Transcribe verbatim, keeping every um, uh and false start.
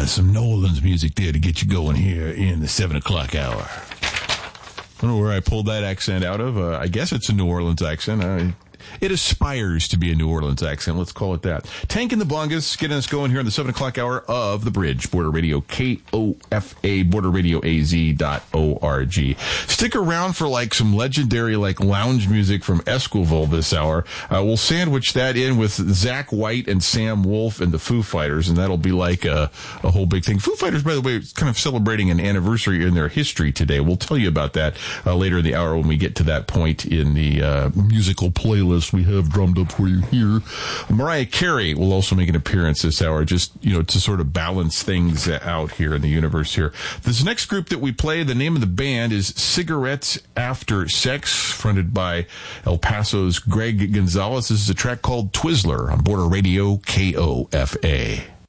Uh, some New Orleans music there to get you going here in the seven o'clock hour. I don't know where I pulled that accent out of. Uh, I guess it's a New Orleans accent. Uh, it aspires to be a New Orleans accent. Let's call it that. Tank and the Bungus getting us going here in the seven o'clock hour of The Bridge. Border Radio, K O F A, border radio A Z dot O R G. Stick around for like some legendary like lounge music from Esquivel this hour. Uh, we'll sandwich that in with Zach White and Sam Wolf and the Foo Fighters, and that'll be like a, a whole big thing. Foo Fighters, by the way, is kind of celebrating an anniversary in their history today. We'll tell you about that uh, later in the hour when we get to that point in the uh, musical playlist we have drummed up for you here. Mariah Carey will also make an appearance this hour, just, you know, to sort of balance things out here in the universe here. This next group that we play, the name of the band is Cigarettes After Sex, fronted by El Paso's Greg Gonzalez. This is a track called Twizzler on Border Radio, K O F A.